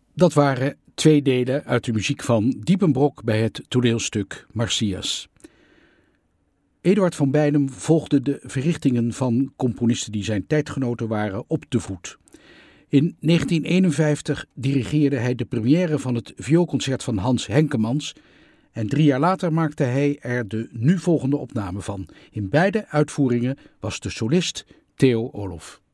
Dat waren twee delen uit de muziek van Diepenbrok bij het toneelstuk Marsyas. Eduard van Beinum volgde de verrichtingen van componisten die zijn tijdgenoten waren op de voet. In 1951 dirigeerde hij de première van het vioolconcert van Hans Henkemans en 3 jaar later maakte hij er de nu volgende opname van. In beide uitvoeringen was de solist Theo Olof.